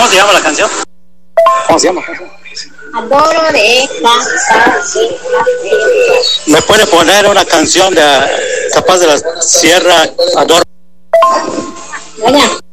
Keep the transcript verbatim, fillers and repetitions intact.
¿Cómo se llama la canción? ¿Cómo se llama? Adoro de cantar. ¿Me puede poner una canción de Capaz de la Sierra, Adoro? Doña.